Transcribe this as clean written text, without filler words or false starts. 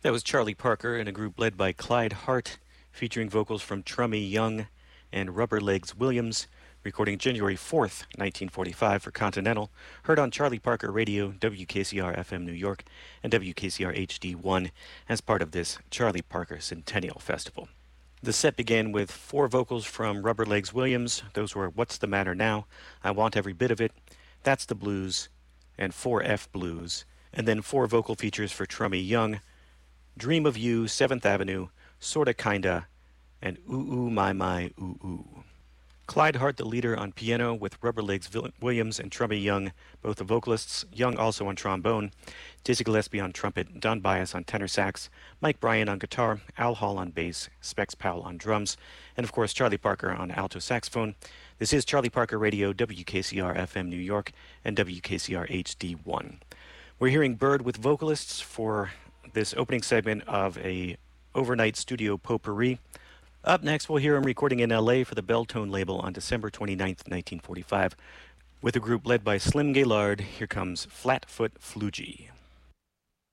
That was Charlie Parker in a group led by Clyde Hart, featuring vocals from Trummy Young and Rubber Legs Williams, recording January 4th, 1945 for Continental, heard on Charlie Parker Radio, WKCR FM New York, and WKCR HD1 as part of this Charlie Parker Centennial Festival. The set began with 4 vocals from Rubber Legs Williams. Those were What's the Matter Now, I Want Every Bit of It, That's the Blues, and 4F Blues, and then 4 vocal features for Trummy Young, Dream of You, 7th Avenue, Sorta Kinda, and Ooh Ooh My Ooh Ooh. Clyde Hart, the leader on piano, with Rubber Legs Williams and Trummy Young, both the vocalists, Young also on trombone, Dizzy Gillespie on trumpet, Don Bias on tenor sax, Mike Bryan on guitar, Al Hall on bass, Specs Powell on drums, and of course Charlie Parker on alto saxophone. This is Charlie Parker Radio, WKCR FM New York, and WKCR HD1. We're hearing Bird with vocalists for this opening segment of a overnight studio potpourri. Up next, we'll hear him recording in L.A. for the Belltone label on December 29th, 1945. With a group led by Slim Gaillard, here comes Flatfoot Floogie.